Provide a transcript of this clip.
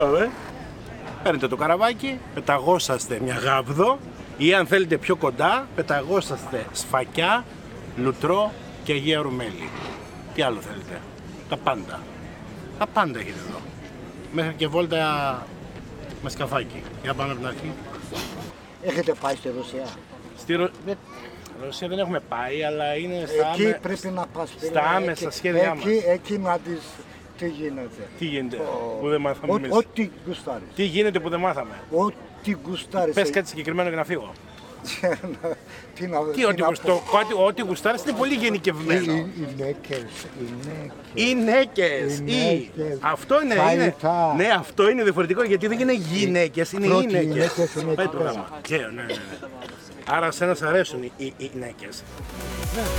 Παίρνετε το καραβάκι, πεταγόσαστε μια γάβδο ή αν θέλετε πιο κοντά, πεταγόσαστε Σφακιά, Λουτρό και Αγία Ρουμέλη. Τι άλλο θέλετε? Τα πάντα. Τα πάντα έχετε εδώ. Μέχρι και βόλτα με σκαφάκι. Για πάμε από την αρχή. Έχετε πάει στη Ρωσία? Ρωσία δεν έχουμε πάει, αλλά είναι εκεί πρέπει να πας. Στα άμεσα σχέδιά μας. Εκεί να δεις τι γίνεται. Τι γίνεται που δεν μάθαμε εμείς. Ό,τι γουστάρεις. Τι γίνεται που δεν μάθαμε. Ό,τι γουστάρεις. Πες κάτι συγκεκριμένο για να φύγω. Ό,τι γουστάρεις είναι πολύ γενικευμένο. Οι γυναίκες. Αυτό είναι. Ναι, αυτό είναι διαφορετικό γιατί δεν είναι γυναίκες, είναι γυναίκες. Πάει το πράγμα. Άρα σε ένας αρέσουν οι γυναίκες.